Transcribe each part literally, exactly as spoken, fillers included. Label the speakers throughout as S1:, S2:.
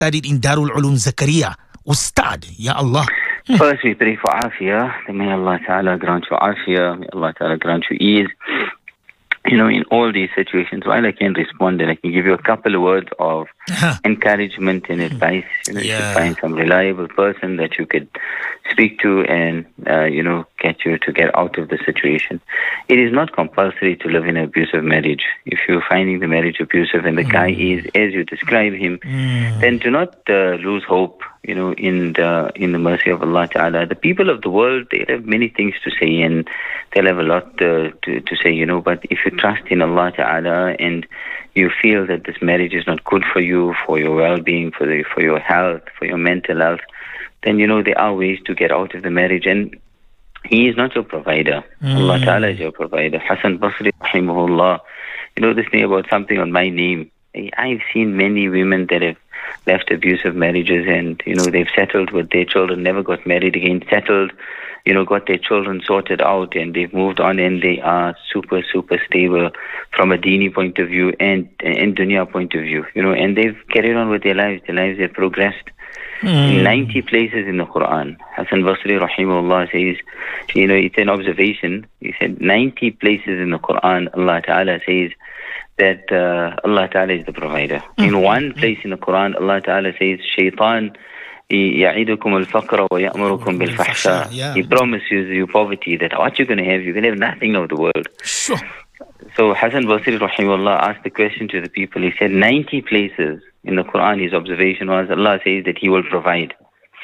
S1: studied in Darul Ulum Zakaria. Ustad, Ya Allah.
S2: First, we pray for afiyah. May Allah Ta'ala grant you afiyah. May Allah Ta'ala grant you ease. You know, in all these situations, while I can respond and I can give you a couple of words of encouragement and advice, you know, yeah. you should find some reliable person that you could speak to and, uh, you know, get you to get out of the situation. It is not compulsory to live in an abusive marriage. If you're finding the marriage abusive and the mm. guy is, as you describe him, mm. then do not uh, lose hope, you know, in the in the mercy of Allah Ta'ala. The people of the world, they have many things to say and they'll have a lot uh, to, to say, you know, but if you trust in Allah Ta'ala and you feel that this marriage is not good for you, for your well-being, for the, for your health, for your mental health, then, you know, there are ways to get out of the marriage. And He is not your provider. Mm. Allah Ta'ala is your provider. Hassan Basri, rahimahullah, you know this thing about something on my name. I've seen many women that have left abusive marriages and, you know, they've settled with their children, never got married again, settled, you know, got their children sorted out and they've moved on and they are super, super stable from a Dini point of view and, and dunya point of view, you know, and they've carried on with their lives. Their lives have progressed. Mm. In ninety places in the Quran, Hassan Basri rahimahullah says, you know, it's an observation. He said ninety places in the Quran, Allah Ta'ala says that uh, Allah Ta'ala is the provider. Mm. In one place in the Quran, Allah Ta'ala says, Shaitan يَعِدُكُمُ الْفَقْرَ وَيَأْمُرُكُم بِالْفَحْشَاءِ. He promises you poverty, that what you're going to have, you're going to have nothing of the world.
S1: Sure.
S2: So Hassan Basri rahimahullah asked the question to the people. He said ninety places in the Quran, his observation was Allah says that He will provide.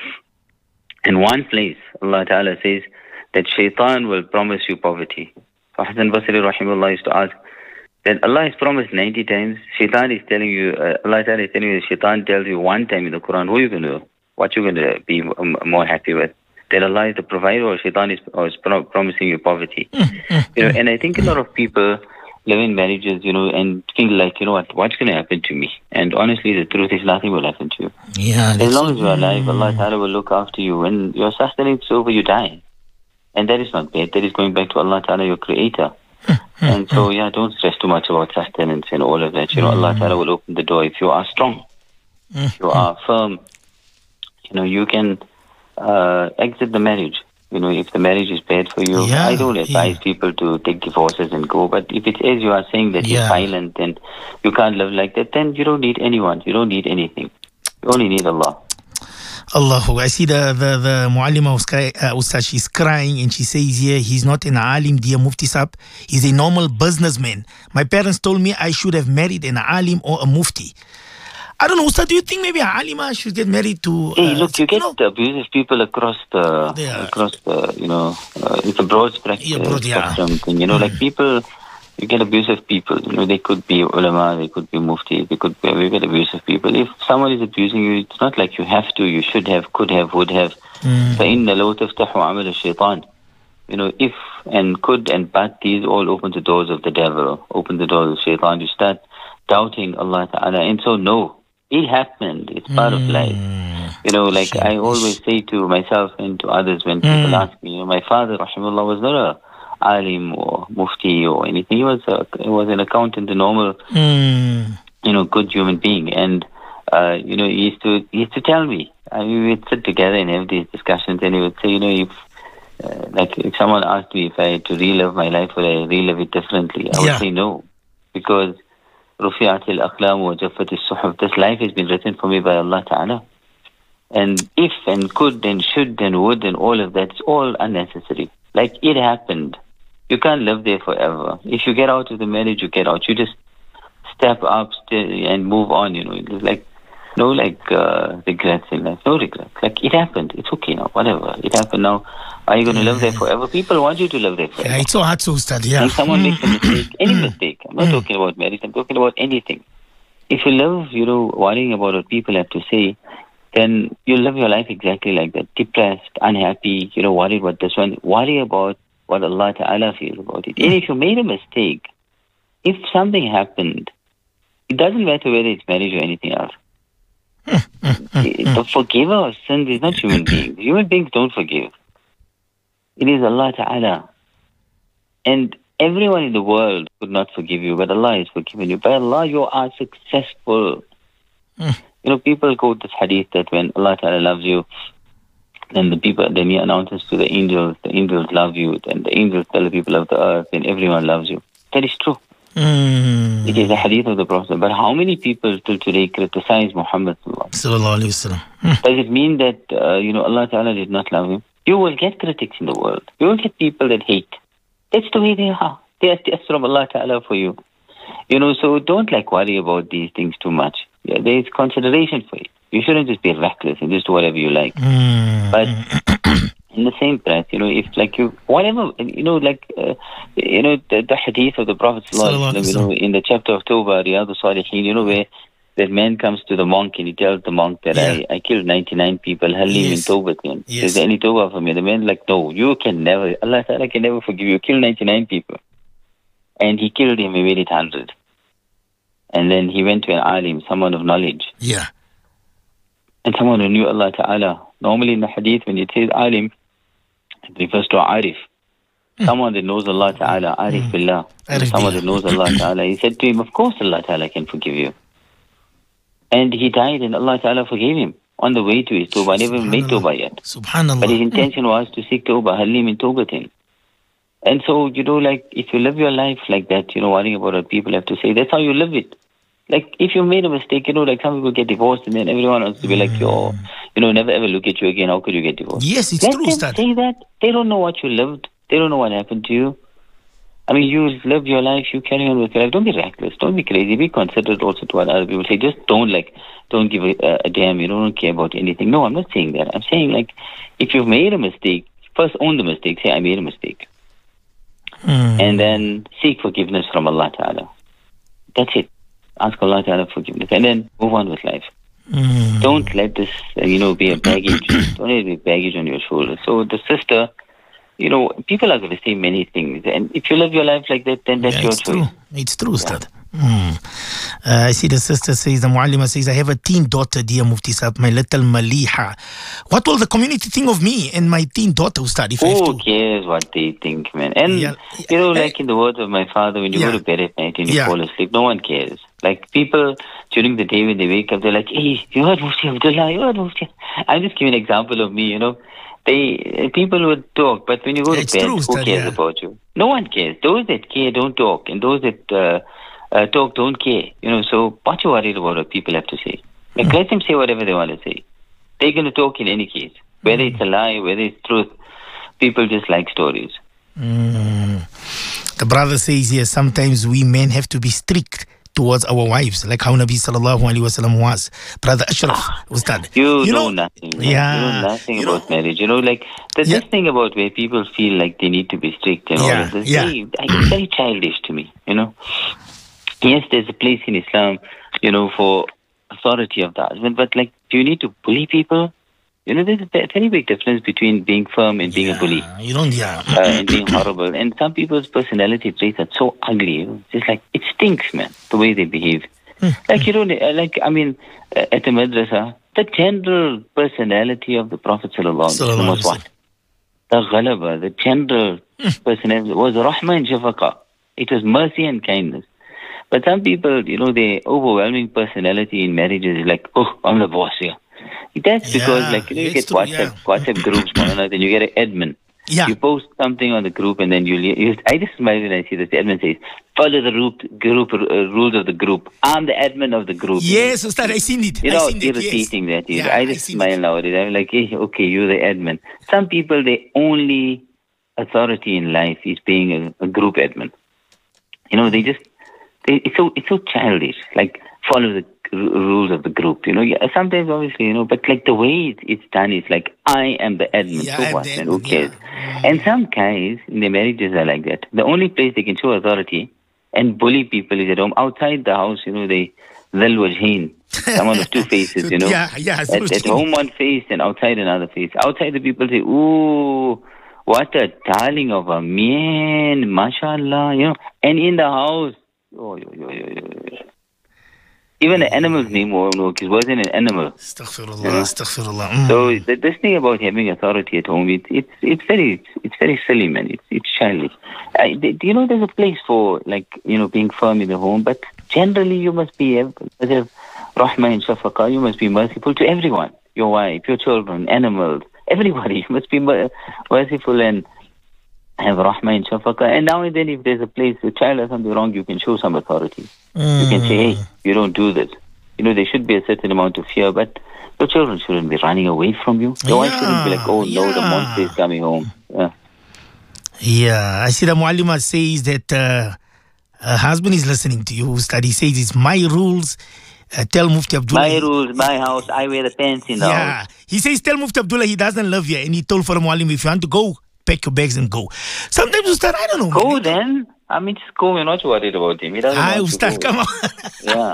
S2: In one place, Allah Ta'ala says that Shaitan will promise you poverty. So Hassan Basri rahimahullah used to ask that Allah has promised ninety times. Shaitan is telling you, uh, Allah Ta'ala is telling you, Shaitan tells you one time in the Quran, who are you going to, what you're going to be um, more happy with? That Allah is the provider or Shaitan is, or is pro- promising you poverty. You know, and I think a lot of people live in marriages, you know, and feel like, you know what, what's going to happen to me? And honestly, the truth is nothing will happen to you.
S1: Yeah.
S2: As long as you are alive, Allah Ta'ala will look after you. When your sustenance is over, you die. And that is not bad. That is going back to Allah Ta'ala, your creator. And so, yeah, don't stress too much about sustenance and all of that. You know, Allah Ta'ala will open the door. If you are strong, if you are firm, you know, you can uh, exit the marriage. You know, if the marriage is bad for you, yeah, I don't advise yeah. people to take divorces and go. But if it's as you are saying that yeah. you're violent and you can't live like that, then you don't need anyone. You don't need anything. You only need Allah.
S1: Allahu, I see the, the, the Muallima uh, Ustaz, she's crying and she says here, he's not an alim, dear Mufti Sahab. He's a normal businessman. My parents told me I should have married an alim or a mufti. I don't know, Ustaz, do you think maybe Alima should get married to... Uh,
S2: hey, look, you get
S1: you know,
S2: abusive people across the, across the, you know, uh, it's a broad spectrum, yeah, broad, yeah. spectrum thing, you know, mm. like people, you get abusive people, you know, they could be ulama, they could be mufti, they could be, we get abusive people. If someone is abusing you, it's not like you have to, you should have, could have, would have. فَإِنَّ لَوْ تَفْتَحُ عَمَلَ الشَّيْطَانِ. You know, if and could and but, these all open the doors of the devil, open the doors of shaitan. You start doubting Allah Ta'ala, and so no. It happened. It's part mm. of life. You know, like Sheesh. I always say to myself and to others when people mm. ask me, you know, my father, rahimahullah, was not a alim or mufti or anything. He was a, he was an accountant, a normal, mm. you know, good human being. And, uh, you know, he used to, he used to tell me, I mean, we'd sit together and have these discussions and he would say, you know, if, uh, like if someone asked me if I had to relive my life, would I relive it differently? I would yeah. say no. Because رفعت الأقلام وجفت الصحف. This life has been written for me by Allah Ta'ala. And if and could and should and would and all of that, it's all unnecessary. Like it happened. You can't live there forever. If you get out of the marriage, you get out. You just step up and move on, you know. It's like, no like uh, regrets in life. No regrets. Like it happened. It's okay now. Whatever. It happened now. Are you going to live there forever? People want you to live there forever.
S1: Yeah, it's so hard to study. Yeah.
S2: If someone makes a mistake, any mistake, I'm not talking about marriage, I'm talking about anything. If you live, you know, worrying about what people have to say, then you'll live your life exactly like that. Depressed, unhappy, you know, worried about this one. Worry about what Allah Ta'ala feels about it. And if you made a mistake, if something happened, it doesn't matter whether it's marriage or anything else. The forgiver of sins is not human beings. Human beings don't forgive. It is Allah Ta'ala. And everyone in the world could not forgive you, but Allah has forgiven you. By Allah, you are successful. You know, people quote this hadith that when Allah Ta'ala loves you, then the people, then He announces to the angels, the angels love you, then the angels tell the people of the earth, then everyone loves you. That is true.
S1: Mm.
S2: It is a hadith of the Prophet. But how many people till today criticize Muhammad
S1: Sallallahu Alaihi Wasallam?
S2: Does it mean that, uh, you know, Allah Ta'ala did not love him? You will get critics in the world. You will get people that hate. That's the way they are. They are tests from Allah Ta'ala for you. You know, so don't like worry about these things too much. Yeah, there is consideration for it. You shouldn't just be reckless and just do whatever you like.
S1: Mm.
S2: But in the same breath, you know, if like you, whatever, you know, like, uh, you know, the, the hadith of the Prophet, you know, in the chapter of Tawbah, Riyadh al-Salihin, you know, where that man comes to the monk and he tells the monk that yeah. I, I killed ninety-nine people, Halim yes. in Tawbah. Yes. Is there any Tawbah for me? The man like, no, you can never, Allah Ta'ala can never forgive you. Kill ninety-nine people. And he killed him, he made it one hundred. And then he went to an alim, someone of knowledge.
S1: Yeah.
S2: And someone who knew Allah Ta'ala. Normally in the hadith, when it says alim, it refers to arif. Mm. Someone that knows Allah Ta'ala, arif mm. billah. Arif someone billah. that knows Allah Ta'ala. He said to him, of course Allah Ta'ala can forgive you. And he died and Allah Ta'ala forgave him on the way to his tawbah. I never made tawbah yet.
S1: Subhanallah.
S2: But his intention mm. was to seek tawbah, halim in tawbatin. And so, you know, like, if you live your life like that, you know, worrying about what people have to say, that's how you live it. Like, if you made a mistake, you know, like some people get divorced and then everyone wants to be like, yo, you know, never ever look at you again. How could you get divorced?
S1: Yes, it's
S2: Let
S1: true,
S2: them
S1: Ustad.
S2: say that. They don't know what you lived. They don't know what happened to you. I mean, you live your life, you carry on with your life. Don't be reckless. Don't be crazy. Be considerate also to what other people say. Just don't, like, don't give a, a damn. You don't care about anything. No, I'm not saying that. I'm saying, like, if you've made a mistake, first own the mistake. Say, I made a mistake. Mm. And then seek forgiveness from Allah Ta'ala. That's it. Ask Allah Ta'ala forgiveness. And then move on with life. Mm. Don't let this, uh, you know, be a baggage. Don't let it be baggage on your shoulders. So the sister, you know, people are going to say many things. And if you live your life like that, then that's
S1: yeah,
S2: your
S1: it's
S2: choice.
S1: True. It's true, Ustad. Yeah. Mm. Uh, I see the sister says, the Muallima says, I have a teen daughter, dear Mufti Saab, my little Maliha. What will the community think of me and my teen daughter, Ustad? If
S2: Who
S1: I have to...
S2: cares what they think, man? And, yeah. you know, like in the words of my father, when you yeah. go to bed at night and you yeah. fall asleep, no one cares. Like, people, during the day when they wake up, they're like, hey, you heard Mufti Abdullah, you heard Mufti. I'm just giving an example of me, you know. They People would talk, but when you go to
S1: it's
S2: bed,
S1: true,
S2: who
S1: Ustad,
S2: cares
S1: yeah.
S2: about you? No one cares. Those that care don't talk, and those that uh, uh, talk don't care. You know, so what you worried about what people have to say? Like, mm. let them say whatever they want to say. They're going to talk in any case. Whether mm. it's a lie, whether it's truth, people just like stories.
S1: Mm. The brother says here, sometimes we men have to be strict towards our wives, like how Nabi sallallahu alaihi wasallam was. Brother Ashraf, Ustad.
S2: You, you know, know nothing. Man.
S1: Yeah.
S2: You know nothing
S1: you
S2: about
S1: know,
S2: marriage. You know, like, the
S1: yeah.
S2: this thing about where people feel like they need to be strict and
S1: yeah.
S2: all of this,
S1: yeah.
S2: very, it's very childish to me, you know. Yes, there's a place in Islam, you know, for authority of the husband, but, like, do you need to bully people? You know, there's a very big difference between being firm and being
S1: yeah,
S2: a bully.
S1: You don't, yeah.
S2: uh, and being horrible. And some people's personality traits are so ugly. It's just like, it stinks, man, the way they behave. Like, you don't, like, I mean, uh, at the madrasa, the general personality of the Prophet sallallahu alaihi wasallam was what? The ghalaba, the general personality was rahma and shafaqa. It was mercy and kindness. But some people, you know, their overwhelming personality in marriages is like, oh, I'm the boss here. That's
S1: yeah,
S2: because, like, you know, you get
S1: true,
S2: WhatsApp,
S1: yeah.
S2: WhatsApp groups, then you get an admin.
S1: Yeah.
S2: You post something on the group and then you, you I just smile when I see this. The admin says, follow the group, group uh, rules of the group. I'm the admin of the group.
S1: Yes, Ustad, I seen it.
S2: You know,
S1: I seen
S2: irritating
S1: it, yes.
S2: that is.
S1: Yeah,
S2: I just I smile nowadays. I'm like, hey, okay, you're the admin. Some people, their only authority in life is being a, a group admin. You know, they just, they, it's so it's so childish. Like, follow the rules of the group, you know. Yeah, sometimes, obviously, you know, but like the way it, it's done is like, I am the admin.
S1: Yeah,
S2: so what,
S1: man?
S2: Who cares?
S1: Yeah.
S2: And some guys in their marriages are like that. The only place they can show authority and bully people is at home. Outside the house, you know, they dhal wajhain, someone of two faces, you know.
S1: Yeah, yeah.
S2: At, at home one face and outside another face. Outside the people say, ooh, what a darling of a man, mashallah, you know. And in the house, oh, yo, yo, yo, yo, yo. Even the animal's name won't work. It wasn't an animal.
S1: Astaghfirullah,
S2: you know?
S1: astaghfirullah. Mm.
S2: So the, this thing about having authority at home, it, it's it's very it's, it's very silly, man. It's it's childish. I, the, you know, there's a place for, like, you know, being firm in the home, but generally you must be able to have Rahmah and Shafaqa, you must be merciful to everyone. Your wife, your children, animals, everybody. You must be merciful and have Rahmah and Shafaqa. And now and then if there's a place, a child has something wrong, you can show some authority. Mm. You can say, hey, you don't do this. You know, there should be a certain amount of fear, but your children shouldn't be running away from you. Your yeah, wife shouldn't be like, oh yeah. no, the monster is coming home. Yeah.
S1: Yeah, I see the Muallima says that uh, her husband is listening to you. Study says it's my rules. Uh, tell Mufti Abdullah.
S2: My rules, my house. I wear the pants in the
S1: yeah.
S2: house.
S1: He says, tell Mufti Abdullah he doesn't love you. And he told for the Muallim, if you want to go, pack your bags and go. Sometimes Ustad, I don't know.
S2: Go man. then. I mean, just go. We're not worried about him. He doesn't
S1: Hi,
S2: want
S1: Ustad,
S2: to go.
S1: come on.
S2: Yeah.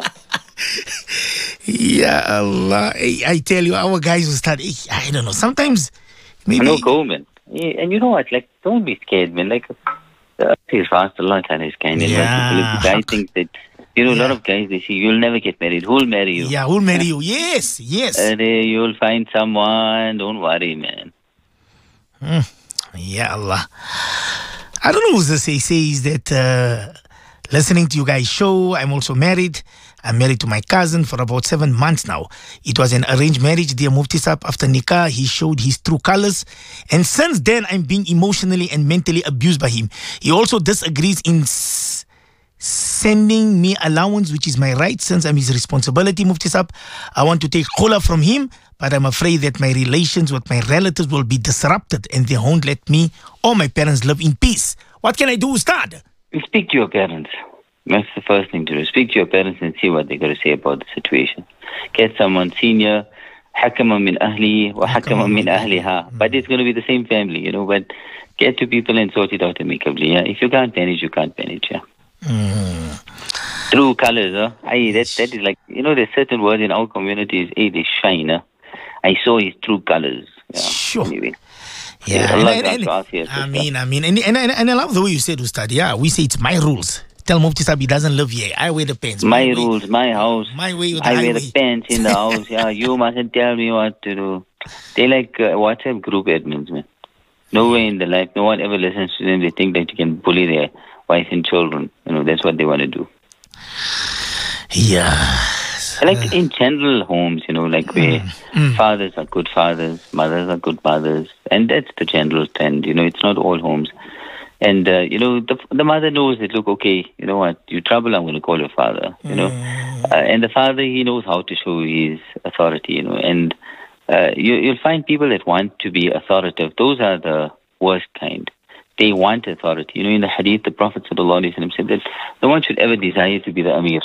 S1: Yeah, Allah. I, I tell you, our guys will start. I don't know. Sometimes, maybe.
S2: No, go, man. Yeah, and you know what? Like, don't be scared, man. Like, uh, he's fast. Allah is kind.
S1: Yeah.
S2: I think that, you know, yeah. a lot of guys, they say, you'll never get married. Who'll marry you?
S1: Yeah, who'll marry you? Yes, yes.
S2: Uh, you'll find someone. Don't worry, man.
S1: Mm. Yeah, Allah. I don't know who this say, says that uh, listening to you guys' show, I'm also married. I'm married to my cousin for about seven months now. It was an arranged marriage, dear Mufti Sahab. After Nikah, he showed his true colors. And since then, I'm being emotionally and mentally abused by him. He also disagrees in s- sending me allowance, which is my right, since I'm his responsibility, Mufti Sahab. I want to take khula from him, but I'm afraid that my relations with my relatives will be disrupted and they won't let me or my parents live in peace. What can I do, Ustad?
S2: You speak to your parents. That's the first thing to do. Speak to your parents and see what they're going to say about the situation. Get someone senior, hakama min ahli wa hakama min ahliha. But it's going to be the same family, you know. But get to people and sort it out amicably. Yeah? If you can't manage, you can't manage. Yeah. Mm. True colors, huh? Aye, that, that is like, you know, there's certain words in our communities, hey, they shine. Huh? I saw his true colors. Yeah. Sure. Anyway.
S1: Yeah, and, and, and, and, I mean, I mean, and, and, and, and I love the way you said, Ustad. Yeah, we say it's my rules. Tell Mufti Sahab he doesn't live here. I wear the pants.
S2: My,
S1: my
S2: rules,
S1: way.
S2: my house.
S1: My way.
S2: I wear the pants in the house. Yeah, you mustn't tell me what to do. They like uh, WhatsApp group admins, man. No way in the life. No one ever listens to them. They think that you can bully their wife and children. You know, that's what they want to do.
S1: Yeah.
S2: Like in general homes, you know, like where mm. fathers are good fathers, mothers are good mothers, and that's the general trend. You know, it's not all homes. And, uh, you know, the the mother knows that, look, okay, you know what, you trouble, I'm going to call your father, you know. Mm. Uh, and the father, he knows how to show his authority, you know. And uh, you, you'll find people that want to be authoritative. Those are the worst kind. They want authority. You know, in the hadith, the Prophet ﷺ said that no one should ever desire to be the Amir.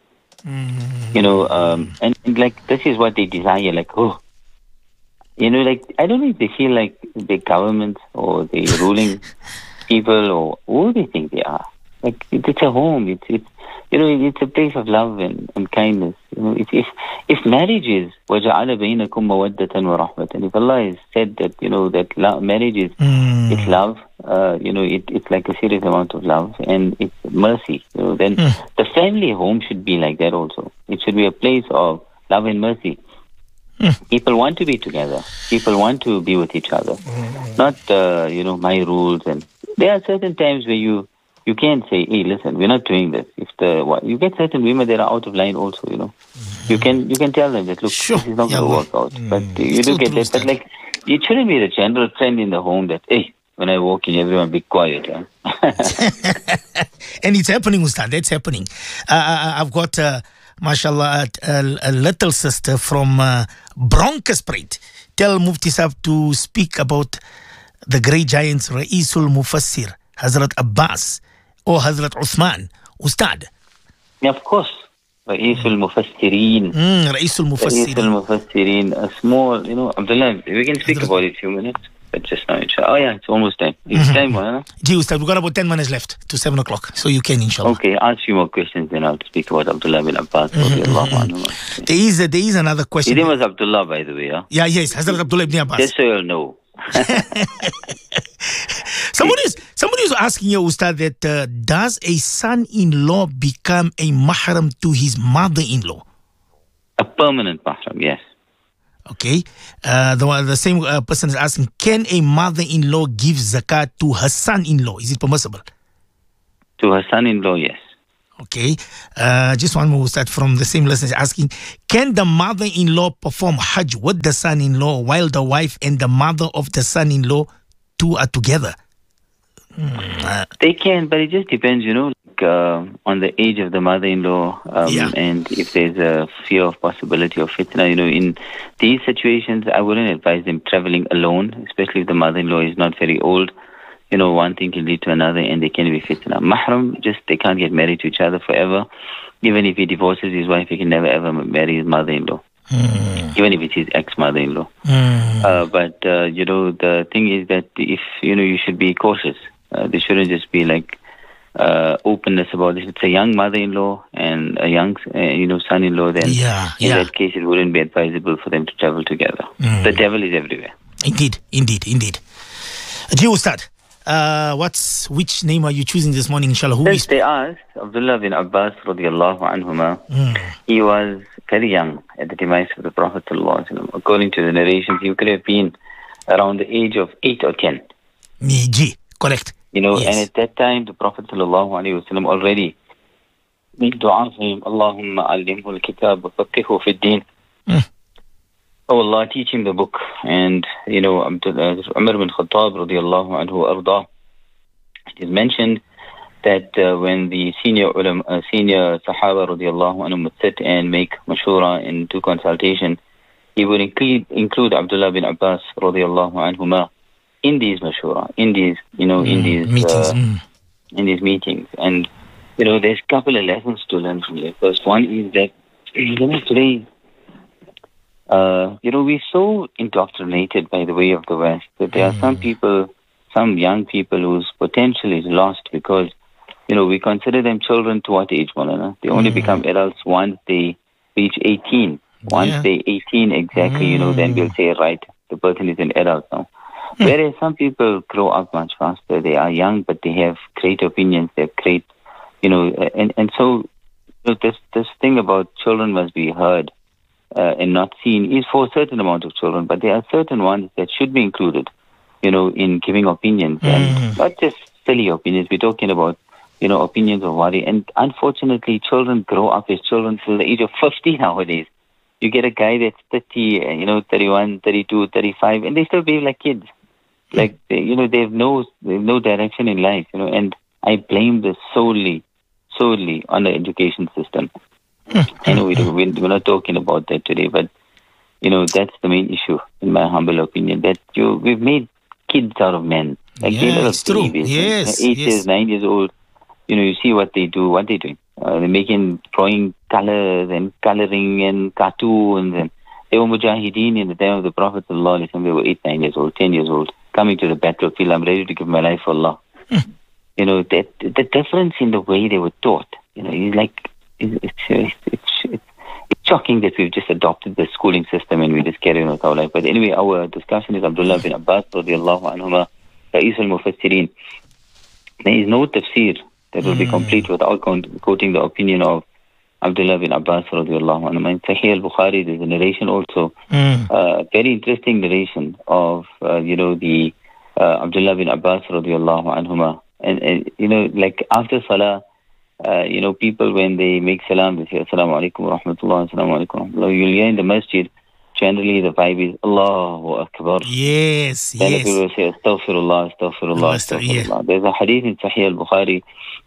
S2: Mm. You know, um, and, and like, this is what they desire, like, oh, you know, like, I don't know if they feel like the government or the ruling people or who they think they are. Like, it, it's a home, it's, it's, you know, it's a place of love and, and kindness. You know, if, if, if marriage is, وَجَعَلَ بَيْنَكُمْ مَوَدَّةً وَرَحْمَةً, if Allah has said that, you know, that love, marriage is, mm. it's love, uh, you know, it, it's like a serious amount of love and it's mercy, you know, then mm. the family home should be like that also. It should be a place of love and mercy. Mm. People want to be together. People want to be with each other. Mm. Not, uh, you know, my rules. And there are certain times where you, you can't say, hey, listen, we're not doing this. If the what, you get certain women that are out of line also, you know. Mm. You can you can tell them that, look, sure. this is not yeah, going to work out. Mm. But uh, you do get that. But like, it shouldn't be the general trend in the home that, hey, when I walk in, everyone be quiet. Huh?
S1: And it's happening, Ustad. That's happening. Uh, I've got, uh, mashallah, a, a little sister from uh, Bronkhorstspruit. Tell Mufti Sahab to speak about the great giants, Ra'isul Mufassir, Hazrat Abbas, or Hazrat Uthman. Ustad.
S2: Yeah, of course. Ra'isul Mufassirin.
S1: Mm, Ra'isul Mufassirin.
S2: Ra'isul Mufassirin. A small, you know, Abdullah, we can speak Hazrat... about it a few minutes. But just now, inshallah. Oh, yeah, it's almost time. It's mm-hmm. time, huh?
S1: Gee, Ustad, we've got about ten minutes left to seven o'clock. So you can, inshallah.
S2: Okay, ask you more questions, then I'll speak about Abdullah bin Abbas. Mm-hmm. Mm-hmm.
S1: There is, a, there is another question.
S2: His name was Abdullah, by the way, huh?
S1: Yeah, yes, Hazrat Abdullah ibn Abbas.
S2: Just so you'll know.
S1: somebody is somebody is asking you, Ustad, that uh, does a son-in-law become a mahram to his mother-in-law?
S2: A permanent mahram, yes.
S1: Okay. Uh, the the same uh, person is asking, can a mother-in-law give zakat to her son-in-law? Is it permissible?
S2: To her son-in-law, yes.
S1: Okay. Uh, just one more start from the same listeners asking, can the mother-in-law perform Hajj with the son-in-law while the wife and the mother of the son-in-law two are together?
S2: Mm. They can, but it just depends, you know, like, uh, on the age of the mother-in-law um,
S1: yeah.
S2: and if there's a fear of possibility of fitna. You know, in these situations, I wouldn't advise them traveling alone, especially if the mother-in-law is not very old. You know, one thing can lead to another and they can be fitna. Mahram, just they can't get married to each other forever. Even if he divorces his wife, he can never ever marry his mother-in-law. Mm. Even if it's his ex-mother-in-law. Mm. Uh, but, uh, you know, the thing is that if, you know, you should be cautious. Uh, there shouldn't just be like uh, openness about this. It's a young mother-in-law and a young, uh, you know, son-in-law. Then
S1: yeah,
S2: in
S1: yeah.
S2: that case, it wouldn't be advisable for them to travel together. Mm. The devil is everywhere.
S1: Indeed, indeed, indeed. Ji Ustad, uh, what's which name are you choosing this morning? Inshallah, who
S2: is? They asked Abdullah bin Abbas radiallahu anhuma. Mm. He was very young at the demise of the Prophet sallallahu alaihi wasallam. According to the narrations, he could have been around the age of eight or ten.
S1: Ji, correct.
S2: You know,
S1: yes.
S2: And at that time, the Prophet ﷺ already made dua for him, Allahumma allimhu al-kitab wa faqihu fi din. Oh Allah, teach him the book. And, you know, Umar bin Khattab radiallahu anhu arda, it is mentioned that uh, when the senior ulama, uh, senior Sahaba radiallahu anhu would sit and make mashura and do consultation, he would include, include Abdullah bin Abbas radiallahu anhuma in these mashura, in these, you know, mm, in these
S1: meetings,
S2: uh,
S1: mm.
S2: in these meetings, and you know, there's a couple of lessons to learn from here. First one is that, you know, today, uh, you know, we're so indoctrinated by the way of the West that there mm. are some people, some young people whose potential is lost because, you know, we consider them children to what age, Maulana? They only mm. become adults once they reach eighteen. Once yeah. they eighteen exactly, mm. you know, then we'll say, right, the person is an adult now. Whereas some people grow up much faster. They are young, but they have great opinions. They have great, you know, and, and so you know, this this thing about children must be heard uh, and not seen is for a certain amount of children, but there are certain ones that should be included, you know, in giving opinions. Mm. And not just silly opinions. We're talking about, you know, opinions of worry. And unfortunately, children grow up as children till the age of fifty nowadays. You get a guy that's thirty, you know, thirty-one, thirty-two, thirty-five, and they still behave like kids. Like, they, you know, they have no, they have no direction in life, you know, and I blame this solely, solely on the education system. I know we do, we're not talking about that today, but, you know, that's the main issue, in my humble opinion, that you, we've made kids out of men. Like,
S1: yeah,
S2: they're little
S1: it's true.
S2: babies,
S1: Yes,
S2: eight
S1: yes.
S2: years, nine years old, you know, you see what they do, what they're doing. Uh, they're making, drawing colors and coloring and cartoons, and they were mujahideen in the time of the Prophet sallallahu alaihi wasallam. They were eight, nine years old, ten years old. Coming to the battlefield, I'm ready to give my life for Allah. Hmm. You know, that the difference in the way they were taught, you know, is like, it's, it's, it's, it's, it's shocking that we've just adopted the schooling system and we just carry on with our life. But anyway, our discussion is Abdullah bin Abbas radiallahu anhuma, Ra'is al-Mufassirin. There is no tafsir that will mm. be complete without quoting the opinion of Abdullah bin Abbas radiallahu anhu. In Sahih al-Bukhari, there's a narration also, mm. uh, very interesting narration of, uh, you know, the uh, Abdullah bin Abbas radiallahu anhuma. And, and, you know, like after Salah, uh, you know, people when they make salam, they say, Assalamu alaikum wa rahmatullah, Assalamu alaikum wa rahmatullah. You'll hear in the masjid, generally the vibe is Allahu Akbar.
S1: Yes,
S2: then
S1: yes.
S2: people will say, Astaghfirullah, Astaghfirullah, Astaghfirullah. Yeah. There's a hadith in Sahih al-Bukhari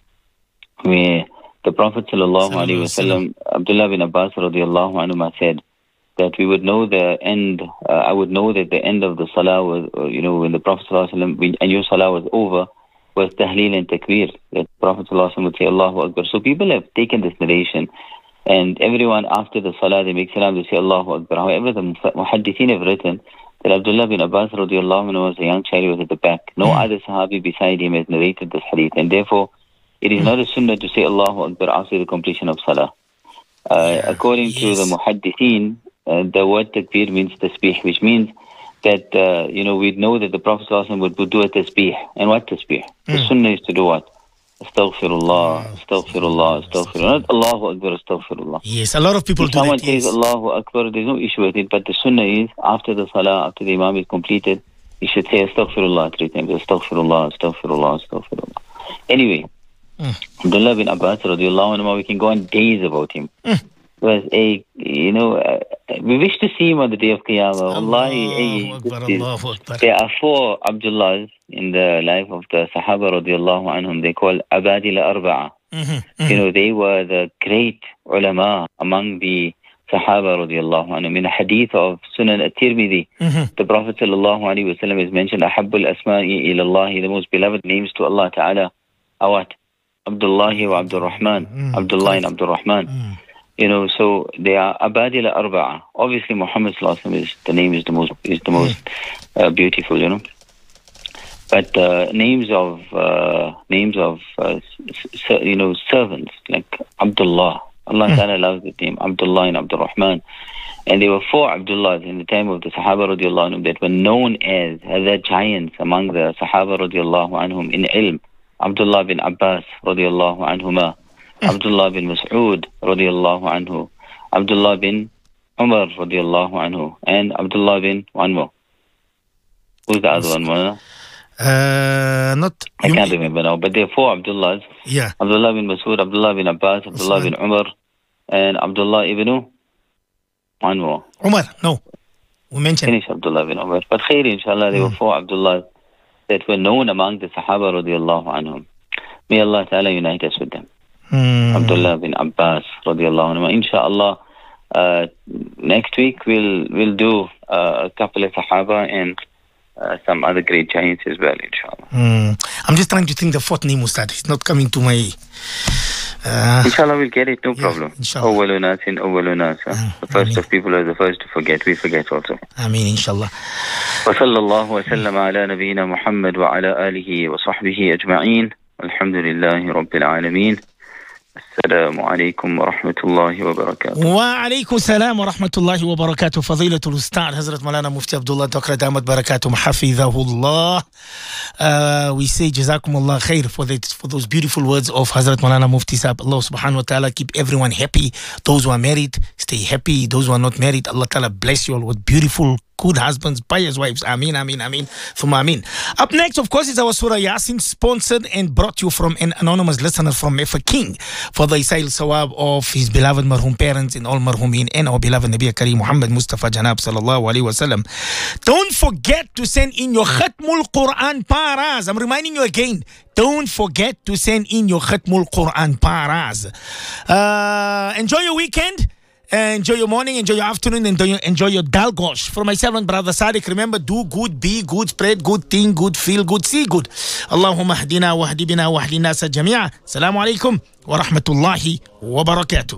S2: where the Prophet sallallahu alaihi wasallam, Abdullah bin Abbas radiallahu anhu said that we would know the end, uh, I would know that the end of the salah was, uh, you know, when the Prophet sallallahu alaihi wasallam, and your salah was over, was tahleel and takbir. That the Prophet sallallahu alaihi wasallam would say Allahu Akbar. So people have taken this narration, and everyone after the salah, they make salam, they say Allahu Akbar. However, the muhaddithin have written that Abdullah bin Abbas radiallahu anhu was a young child, he was at the back. No mm. other sahabi beside him has narrated this hadith, and therefore, it is not a sunnah to say Allahu Akbar after the completion of Salah. Uh, yeah, according yes. to the muhaddithin, uh, the word takbir means tasbih, which means that, uh, you know, we know that the Prophet ﷺ would, would do a tasbih. And what tasbih? Mm. The sunnah is to do what? Astaghfirullah, astaghfirullah, astaghfirullah. Not Allahu Akbar, astaghfirullah.
S1: Yes, a lot of people
S2: if
S1: do
S2: someone
S1: that. Someone
S2: says yes. Allahu Akbar, there's no issue with it, but the sunnah is, after the Salah, after the Imam is completed, you should say astaghfirullah three times. Astaghfirullah, astaghfirullah, astaghfirullah. Anyway, Mm. Abdullah bin Abbas radiallahu anhu, we can go on days about him. Mm. Was a, you know, uh, we wish to see him on the day of Qiyamah. Wallahi, eh, there are four Abdullahs in the life of the Sahaba radiallahu anhum. They call Abadila Arba'a. Mm-hmm, mm-hmm. You know, they were the great ulama among the Sahaba radiallahu anhum. In the hadith of Sunan at-Tirmidhi, mm-hmm. the Prophet sallallahu alaihi wasallam is mentioned, Ahabbul asma'i ilallahi, the most beloved names to Allah Ta'ala are what? Abdullahi wa Abdul Rahman. Mm-hmm. Abdullah and Abdul Rahman. Mm-hmm. You know, so they are Abadila Arba'a. Obviously, Muhammad sallallahu alaihi wasallam is the name is the most is the most uh, beautiful. You know, but uh, names of uh, names of uh, s- you know servants like Abdullah. Allah mm. Ta'ala loves the name Abdullah and Abdul Rahman, and there were four Abdullahs in the time of the Sahaba radiallahu anhum that were known as the giants among the Sahaba radiallahu anhum in ilm. Abdullah bin Abbas radiallahu anhuma. Abdullah bin Mas'ud radiallahu anhu, Abdullah bin Umar radiallahu anhu, and Abdullah bin one more. Who's the other one? More?
S1: Uh, not.
S2: I can't remember now, but there are four Abdullahs.
S1: Yeah.
S2: Abdullah bin Mas'ud, Abdullah bin Abbas, Abdullah bin Umar, and Abdullah ibn one more.
S1: Umar, no. We mentioned.
S2: Finish Abdullah bin Umar. But khair, inshallah, there mm. were four Abdullahs that were known among the Sahaba radiallahu anhum. May Allah Ta'ala unite us with them. Hmm. Abdullah bin Abbas radiallahu anhu. Inshallah, uh, next week we'll we'll do uh, a couple of Sahaba and uh, some other great giants as well, inshallah.
S1: Hmm. I'm just trying to think the fourth name, Ustad. It's not coming to my... Uh,
S2: inshallah, we'll get it, no yeah, problem. Awwalu nasin, awwalu nas. The first Ameen. Of people are the first to forget. We forget also.
S1: Ameen, inshallah.
S2: Wa sallallahu wa sallam ala nabiyyina Muhammad wa ala alihi wa sahbihi ajma'een. Alhamdulillahi rabbil alameen. السلام عليكم ورحمة الله وبركاته.
S1: وعليكم السلام ورحمة الله وبركاته. فضيلة الأستاذ Hazrat Maulana Mufti Abdullah Doctor Damat Barakatuh Hafidhahullah. Uh, we say Jazakumullah khair for that, for those beautiful words of Hazrat Maulana Mufti Sahib. Allah subhanahu wa ta'ala keep everyone happy. Those who are married, stay happy. Those who are not married, Allah ta'ala bless you all with beautiful, good husbands, pious wives. Ameen, ameen, ameen. Thumma ameen. Up next, of course, is our Surah Yasin, sponsored and brought to you from an anonymous listener from Mefa King for the Isail Sawab of his beloved marhum parents and all marhumin and our beloved Nabi Kareem Muhammad Mustafa Janab sallallahu alayhi wa sallam. Don't forget to send in your Khatmul Quran paras. I'm reminding you again. Don't forget to send in your Khatmul Quran paras. Uh, enjoy your weekend. Enjoy your morning, enjoy your afternoon, enjoy your, enjoy your dal gosh. For myself and brother Sadiq, remember, do good, be good, spread good, think good, feel good, see good. Allahumma hdina wa hdi bina wa hdi nasa jami'a. Assalamu alaikum wa rahmatullahi wa barakatuh.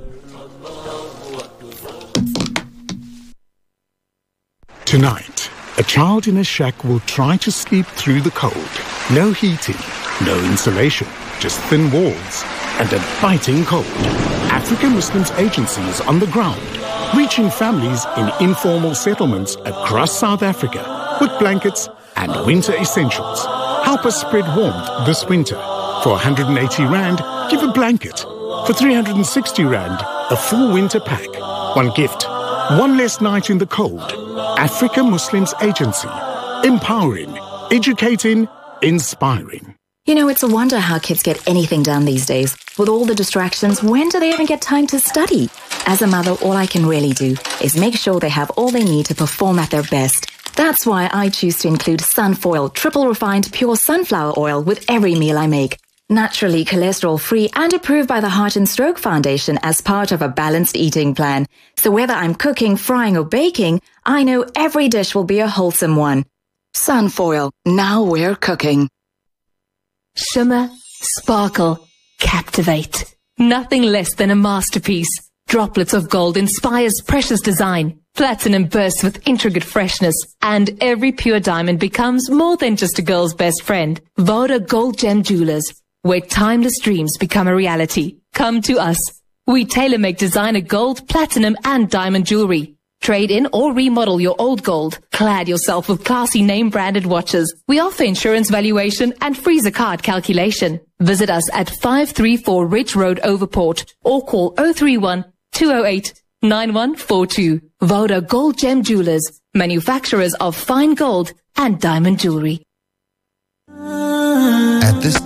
S3: Tonight, a child in a shack will try to sleep through the cold. No heating, no insulation, just thin walls and a biting cold. African Muslims Agency is on the ground, reaching families in informal settlements across South Africa with blankets and winter essentials. Help us spread warmth this winter. For one hundred eighty rand, give a blanket. For three hundred sixty rand, a full winter pack. One gift, one less night in the cold. Africa Muslims Agency. Empowering, educating, inspiring.
S4: You know, it's a wonder how kids get anything done these days. With all the distractions, when do they even get time to study? As a mother, all I can really do is make sure they have all they need to perform at their best. That's why I choose to include Sunfoil triple refined pure sunflower oil with every meal I make. Naturally cholesterol-free and approved by the Heart and Stroke Foundation as part of a balanced eating plan. So whether I'm cooking, frying or baking, I know every dish will be a wholesome one. Sunfoil, now we're cooking.
S5: Shimmer, sparkle, captivate. Nothing less than a masterpiece. Droplets of gold inspires precious design. Platinum bursts with intricate freshness. And every pure diamond becomes more than just a girl's best friend. Voda Gold Gem Jewelers, where timeless dreams become a reality. Come to us. We tailor-make designer gold, platinum and diamond jewelry. Trade in or remodel your old gold. Clad yourself with classy name-branded watches. We offer insurance valuation and freezer card calculation. Visit us at five three four Ridge Road, Overport, or call oh three one, two oh eight, nine one four two. Voda Gold Gem Jewelers, manufacturers of fine gold and diamond jewelry.
S6: At this time of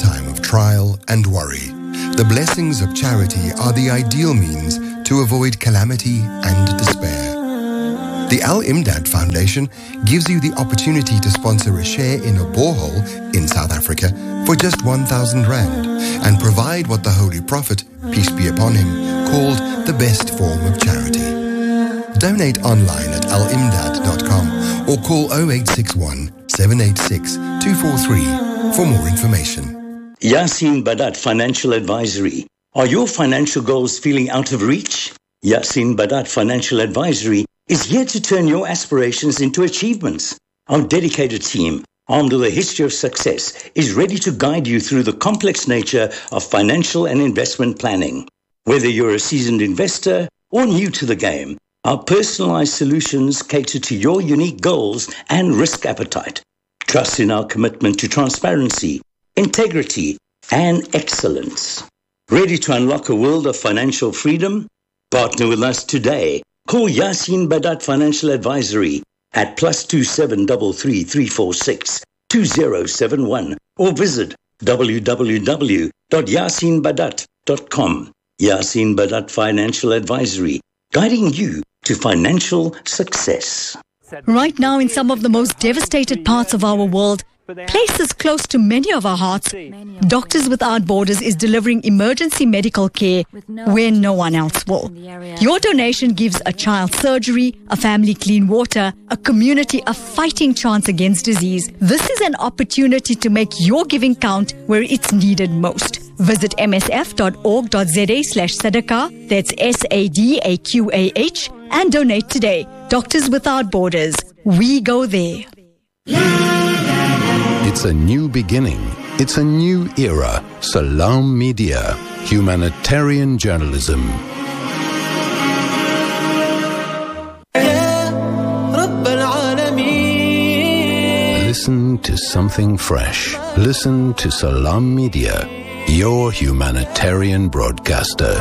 S6: trial and worry. The blessings of charity are the ideal means to avoid calamity and despair. The Al-Imdad Foundation gives you the opportunity to sponsor a share in a borehole in South Africa for just one thousand rand and provide what the Holy Prophet, peace be upon him, called the best form of charity. Donate online at al imdad dot com or call oh eight six one, seven eight six, two four three for more information.
S7: Yasin Badat Financial Advisory. Are your financial goals feeling out of reach? Yasin Badat Financial Advisory is here to turn your aspirations into achievements. Our dedicated team, armed with a history of success, is ready to guide you through the complex nature of financial and investment planning. Whether you're a seasoned investor or new to the game, our personalized solutions cater to your unique goals and risk appetite. Trust in our commitment to transparency, integrity, and excellence. Ready to unlock a world of financial freedom? Partner with us today. Call Yasin Badat Financial Advisory at plus two seven three three, three four six, two zero seven one or visit w w w dot yasin badat dot com. Yasin Badat Financial Advisory, guiding you to financial success.
S8: Right now, in some of the most devastated parts of our world, places close to many of our hearts, Doctors Without Borders is delivering emergency medical care where no one else will. Your donation gives a child surgery, a family clean water, a community a fighting chance against disease. This is an opportunity to make your giving count where it's needed most. Visit m s f dot org dot z a slash sadaqah, that's S A D A Q A H, and donate today. Doctors Without Borders. We go there.
S9: It's a new beginning. It's a new era. Salam Media. Humanitarian journalism. Listen to something fresh. Listen to Salam Media, your humanitarian broadcaster.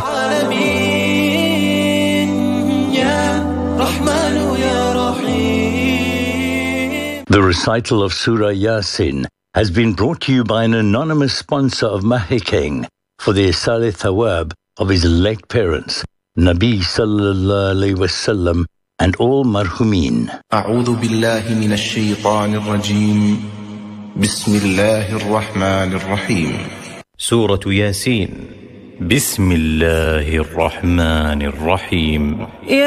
S7: The recital of Surah Yasin has been brought to you by an anonymous sponsor of Mahikeng for the Isale Thawab of his late parents, Nabi Sallallahu Alaihi Wasallam, and all marhumin.
S10: أعوذ بالله من الشيطان الرجيم بسم الله الرحمن الرحيم
S11: سورة ياسين بسم الله الرحمن الرحيم